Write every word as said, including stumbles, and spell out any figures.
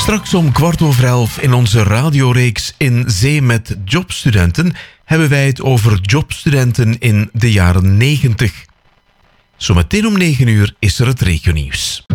Straks om kwart over elf in onze radioreeks In Zee met Jobstudenten hebben wij het over jobstudenten in de jaren negentig. Zometeen om negen uur is er het regionieuws.